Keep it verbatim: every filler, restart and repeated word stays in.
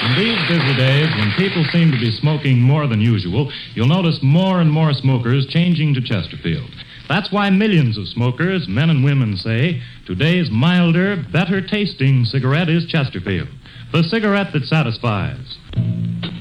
In these busy days, when people seem to be smoking more than usual, you'll notice more and more smokers changing to Chesterfield. That's why millions of smokers, men and women, say today's milder, better-tasting cigarette is Chesterfield, the cigarette that satisfies.